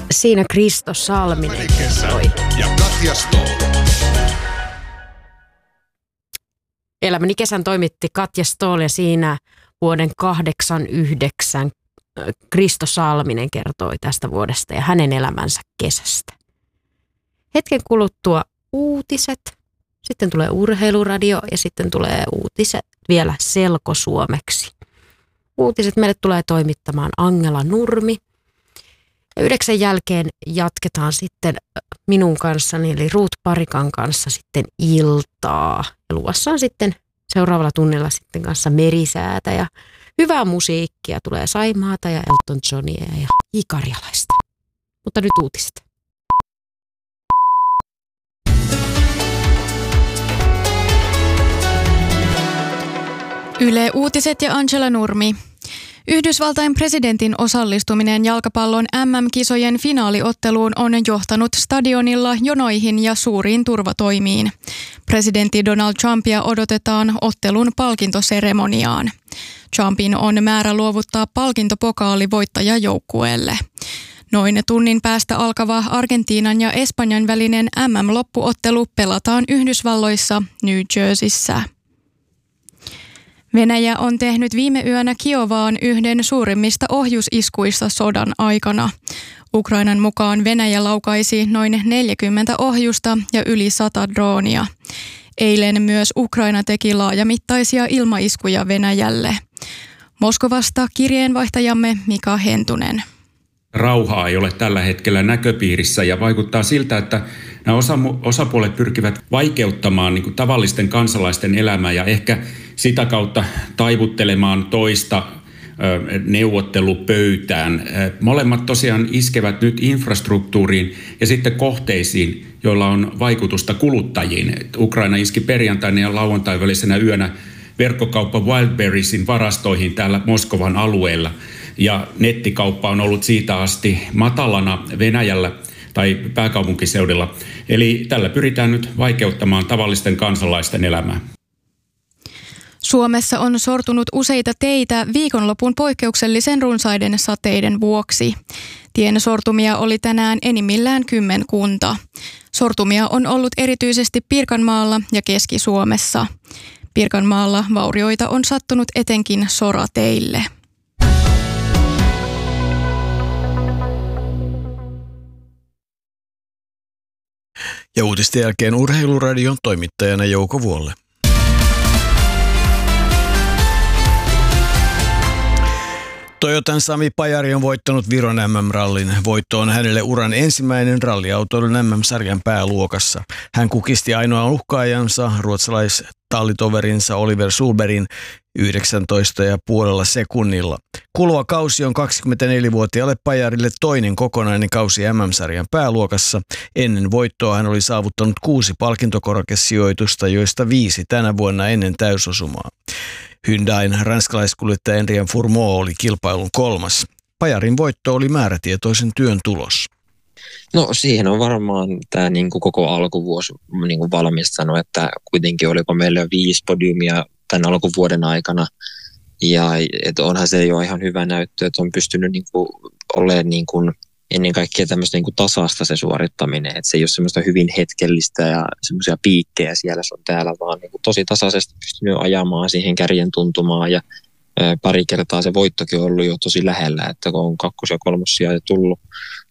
Siinä Kristo Salminen kertoi. Ja Katja Stoll. Elämäni kesän toimitti Katja Stoll ja siinä vuoden 1989 Kristo Salminen kertoi tästä vuodesta ja hänen elämänsä kesästä. Hetken kuluttua uutiset, sitten tulee urheiluradio ja sitten tulee uutiset vielä selkosuomeksi. Uutiset meille tulee toimittamaan Angela Nurmi. Ja 9 jälkeen jatketaan sitten minun kanssani eli Ruut Parikan kanssa sitten iltaa. Ja luvassa on sitten seuraavalla tunnilla sitten kanssa merisäätä ja hyvää musiikkia. Tulee Saimaata ja Elton Johnia ja J. Karjalaista. Mutta nyt uutiset. Yle Uutiset ja Angela Nurmi. Yhdysvaltain presidentin osallistuminen jalkapallon MM-kisojen finaaliotteluun on johtanut stadionilla jonoihin ja suuriin turvatoimiin. Presidentti Donald Trumpia odotetaan ottelun palkintoseremoniaan. Trumpin on määrä luovuttaa palkintopokaali voittajajoukkueelle. Noin tunnin päästä alkava Argentiinan ja Espanjan välinen MM-loppuottelu pelataan Yhdysvalloissa New Jerseyssä. Venäjä on tehnyt viime yönä Kiovaan yhden suurimmista ohjusiskuista sodan aikana. Ukrainan mukaan Venäjä laukaisi noin 40 ohjusta ja yli 100 droonia. Eilen myös Ukraina teki laajamittaisia ilmaiskuja Venäjälle. Moskovasta kirjeenvaihtajamme Mika Hentunen. Rauhaa ei ole tällä hetkellä näköpiirissä ja vaikuttaa siltä, että nämä osapuolet pyrkivät vaikeuttamaan niin kuin tavallisten kansalaisten elämää ja ehkä sitä kautta taivuttelemaan toista neuvottelupöytään. Molemmat tosiaan iskevät nyt infrastruktuuriin ja sitten kohteisiin, joilla on vaikutusta kuluttajiin. Ukraina iski perjantaina ja lauantain välisenä yönä verkkokauppa Wildberriesin varastoihin täällä Moskovan alueella. Ja nettikauppa on ollut siitä asti matalana Venäjällä tai pääkaupunkiseudulla. Eli tällä pyritään nyt vaikeuttamaan tavallisten kansalaisten elämää. Suomessa on sortunut useita teitä viikonlopun poikkeuksellisen runsaiden sateiden vuoksi. Tien sortumia oli tänään enimmillään 10 kunta. Sortumia on ollut erityisesti Pirkanmaalla ja Keski-Suomessa. Pirkanmaalla vaurioita on sattunut etenkin sorateille. Ja uutisten jälkeen Urheiluradion toimittajana Jouko Vuolle. Toyotan Sami Pajari on voittanut Viron MM-rallin. Voitto on hänelle uran ensimmäinen ralliautoilun MM-sarjan pääluokassa. Hän kukisti ainoan uhkaajansa, ruotsalaistallitoverinsa Oliver Solbergin 19,5 sekunnilla. Kuluva kausi on 24-vuotiaalle Pajarille toinen kokonainen kausi MM-sarjan pääluokassa. Ennen voittoa hän oli saavuttanut 6 palkintokorokesijoitusta, joista 5 tänä vuonna ennen täysosumaa. Hyundain ranskalaiskuljettaja Adrien Fourmaux oli kilpailun 3. Pajarin voitto oli määrätietoisen työn tulos. No siihen on varmaan tämä koko alkuvuosi valmis sanoa, että kuitenkin oliko meillä jo 5 podiumia tämän alkuvuoden aikana. Ja onhan se jo ihan hyvä näyttö, että on pystynyt olemaan ennen kaikkea tämmöistä tasaista se suorittaminen. Että se ei ole semmoista hyvin hetkellistä ja semmoisia piikkejä siellä sun täällä, vaan tosi tasaisesti pystynyt ajamaan siihen kärjen tuntumaan. Ja pari kertaa se voittokin on ollut jo tosi lähellä, että kun on 2. ja 3. sijaa tullut